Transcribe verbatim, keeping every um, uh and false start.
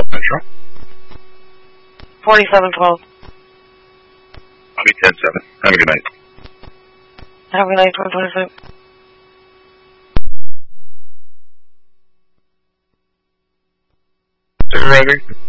Metro. forty-seven twelve. I'll be ten seven. Have a good night. Have a good night, one twenty-six. Supervisor.